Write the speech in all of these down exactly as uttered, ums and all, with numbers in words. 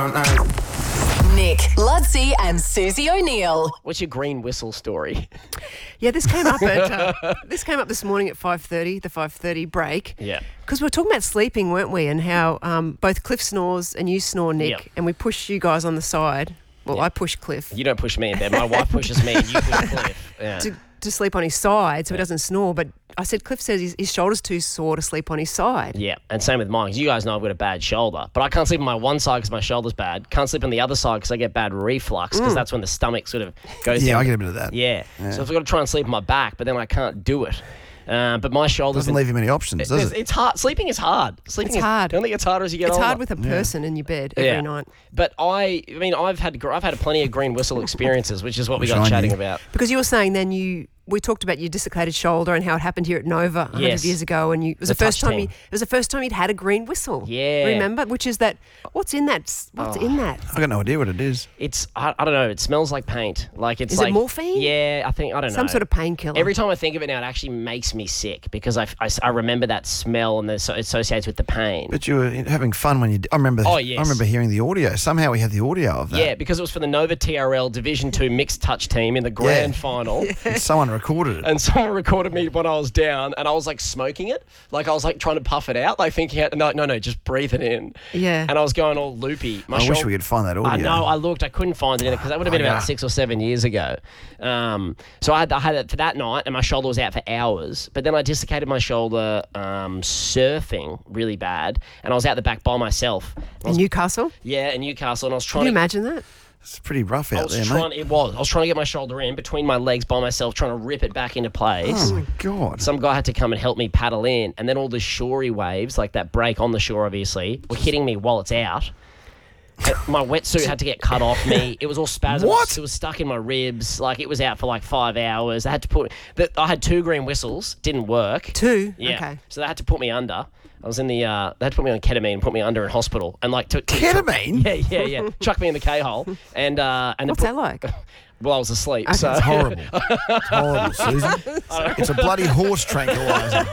Nick, Ludsey and Susie O'Neill. What's your green whistle story? Yeah, this came up at uh, this came up this morning at five thirty, the five thirty break. Yeah. Because we were talking about sleeping, weren't we? And how um, both Cliff snores and you snore, Nick, Yep. and we push you guys on the side. Well, Yep. I push Cliff You don't push me in bed. My wife pushes me and you push Cliff. Yeah. to, to sleep on his side so he doesn't snore. But I said Cliff says his, his shoulder's too sore to sleep on his side. Yeah, and same with mine, because you guys know I've got a bad shoulder. But I can't sleep on my one side because my shoulder's bad. Can't sleep on the other side because I get bad reflux, because that's when the stomach sort of goes Yeah, down. I get a bit of that. Yeah. So I've got to try and sleep on my back, but then I can't do it. Uh, but my shoulder's Doesn't been- leave you many options, does it's, it? it's hard. Sleeping is hard. Sleeping It's is, hard. Don't think it's harder as you get It's older. hard with a person in your bed every Yeah. night. But I, I mean, I've had I've had plenty of green whistle experiences, which is what we Which got I chatting knew. about. Because you were saying then you we talked about your dislocated shoulder and how it happened here at Nova a hundred Yes. years ago, and you it was The the, first touch time you, team. it was the first time you'd had a green whistle. Yeah. Remember? Which is that what's in that what's Oh. in that? I got no idea what it is. It's I, I don't know. It smells like paint. Like it's Is it like morphine? Yeah, I think I don't know. Some sort of painkiller. Every time I think of it now, it actually makes me sick because I, I, I remember that smell and the, so it associates with the pain. But you were having fun when you. I remember. Oh, yes. I remember hearing the audio. Somehow we had the audio of that. Yeah, because it was for the Nova T R L Division Two mixed touch team in the grand Yeah. final. And someone recorded it. And someone recorded me when I was down, and I was like smoking it, like I was like trying to puff it out, like thinking, no, no, no, just breathe it in. Yeah. And I was going all loopy. My I wish shoul- we could find that audio. I know. I looked. I couldn't find it in it because that would have been Oh, about yeah. six or seven years ago. Um, so I had, I had it for that night, and my shoulder was out for hours. But then I dislocated my shoulder um, surfing really bad, and I was out the back by myself. I in was- Newcastle? yeah, in Newcastle, and I was Can trying you to. imagine that? It's pretty rough I out was there, trying. mate. It was. I was trying to get my shoulder in between my legs by myself, trying to rip it back into place. Oh my god. Some guy had to come and help me paddle in, and then all the shorey waves, like that break on the shore, obviously, were hitting me while it's out. And my wetsuit had to get cut off me. It was all spasms. What? It was stuck in my ribs. Like it was out for like five hours. I had to put. The, I had two green whistles. Didn't work. Two? Yeah. Okay. So they had to put me under. I was in the. Uh, they had to put me on ketamine, and put me under in hospital, and like took Ketamine? Yeah, yeah, yeah. Chuck me in the K hole, and uh, and What's it that like? Well, I was asleep. Okay. So It's horrible. It's horrible, Susan. It's a bloody horse tranquilizer.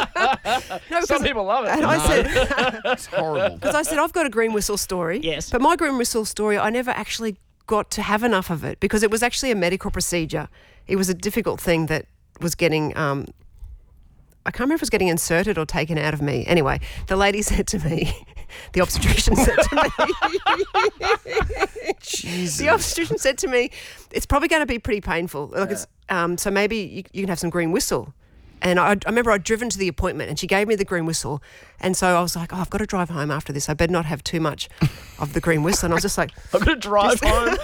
No, because some people love it. and I said It's horrible. because I said I've got a green whistle story. Yes. But my green whistle story, I never actually got to have enough of it because it was actually a medical procedure. It was a difficult thing that was getting. Um, I can't remember if it was getting inserted or taken out of me. Anyway, the lady said to me, the obstetrician said to me, Jesus. the obstetrician said to me, it's probably going to be pretty painful. Like it's, um, so maybe you, you can have some green whistle. And I, I remember I'd driven to the appointment and she gave me the green whistle. And so I was like, oh, I've got to drive home after this. I better not have too much of the green whistle. And I was just like, I'm gonna drive home.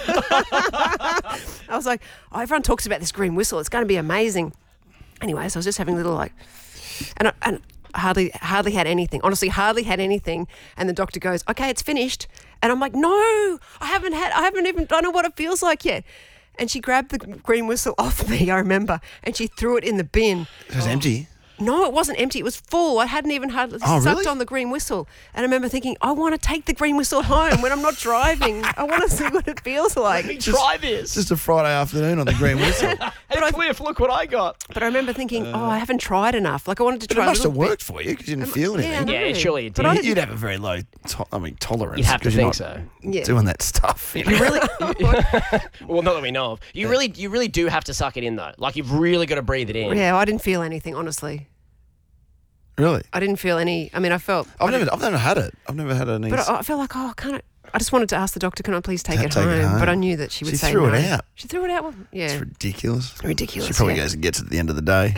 I was like, oh, everyone talks about this green whistle. It's going to be amazing. Anyway, so I was just having a little like, and I, and hardly hardly had anything. Honestly, hardly had anything. And the doctor goes, okay, it's finished. And I'm like, no, I haven't had, I haven't even, I don't know what it feels like yet. And she grabbed the green whistle off me, I remember, and she threw it in the bin. It was empty. No, it wasn't empty. It was full. I hadn't even hardly Oh, sucked really? on the green whistle. And I remember thinking, I want to take the green whistle home when I'm not driving. I want to see what it feels Let me like. try It's this. just a Friday afternoon on the green whistle. Hey, Cliff, look what I got. But I remember thinking, oh, I haven't tried enough. Like I wanted to But try it a must little have bit. worked for you because you didn't feel Yeah, I anything. know. Yeah, surely it But did. I You'd didn't- have a very low, to- I mean, tolerance. You'd have to 'cause you're think not so. Yeah. Doing that stuff. You know? You really? Well, not that we know of. You really, you really do have to suck it in though. Like you've really got to breathe it in. Yeah, I didn't feel anything, honestly. Really? I didn't feel any. I mean, I felt. I've never, I've never had it. I've never had any. But I, I felt like, oh, can't I? I just wanted to ask the doctor, can I please take, Ta- it, take home? it home. But I knew that she would She say threw it no. out. She threw it out. Well, yeah. It's ridiculous. Ridiculous, She probably yeah. goes and gets it at the end of the day.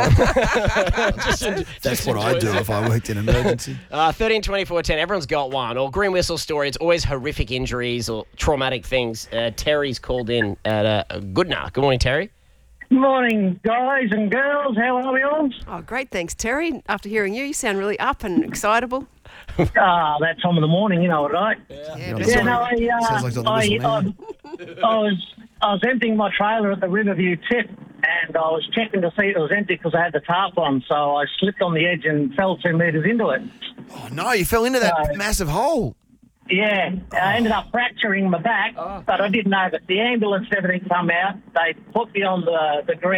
Just en- That's just what I'd enjoys do it. if I worked in emergency. Uh, thirteen twenty-four ten. Everyone's got one. Or green whistle story. It's always horrific injuries or traumatic things. Uh, Terry's called in at uh, Goodna. Good morning, Terry. Morning, guys and girls. How are we all? Oh, great. Thanks, Terry. After hearing you, you sound really up and excitable. Ah, that time of the morning, you know it, right? Yeah, Yeah, best Yeah, one. no, I, uh, Sounds like it's on the I, whistle now. I, I was I was emptying my trailer at the Riverview tip, and I was checking to see it was empty because I had the tarp on, so I slipped on the edge and fell two metres into it. Oh, no, you fell into that No. massive hole. Yeah, I ended up fracturing my back, but I didn't know that the ambulance and everything come out. They put me on the, the green